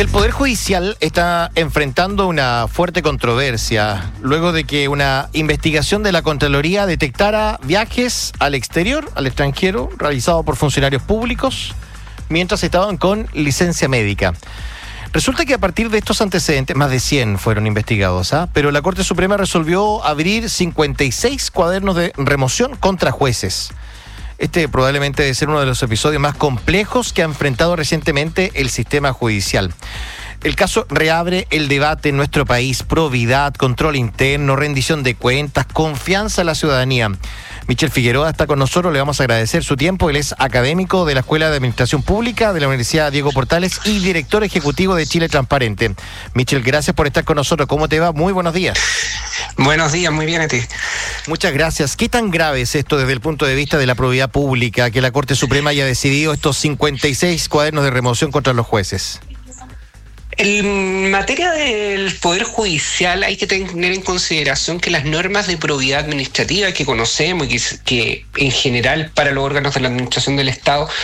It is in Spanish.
El Poder Judicial está enfrentando una fuerte controversia luego de que una investigación de la Contraloría detectara viajes al exterior, al extranjero, realizados por funcionarios públicos mientras estaban con licencia médica. Resulta que a partir de estos antecedentes, más de 100 fueron investigados, pero la Corte Suprema resolvió abrir 56 cuadernos de remoción contra jueces. Este probablemente debe ser uno de los episodios más complejos que ha enfrentado recientemente el sistema judicial. El caso reabre el debate en nuestro país: probidad, control interno, rendición de cuentas, confianza en la ciudadanía. Michel Figueroa está con nosotros, le vamos a agradecer su tiempo. Él es académico de la Escuela de Administración Pública de la Universidad Diego Portales y director ejecutivo de Chile Transparente. Michel, gracias por estar con nosotros. ¿Cómo te va? Muy buenos días. Buenos días, muy bien a ti. Muchas gracias. ¿Qué tan grave es esto desde el punto de vista de la probidad pública, que la Corte Suprema haya decidido estos 56 cuadernos de remoción contra los jueces? En materia del Poder Judicial hay que tener en consideración que las normas de probidad administrativa que conocemos y que en general para los órganos de la administración del Estado